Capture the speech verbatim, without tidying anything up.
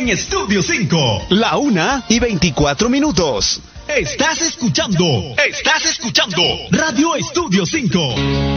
en Estudio cinco. La una y veinticuatro minutos. Estás escuchando, estás escuchando Radio Estudio cinco.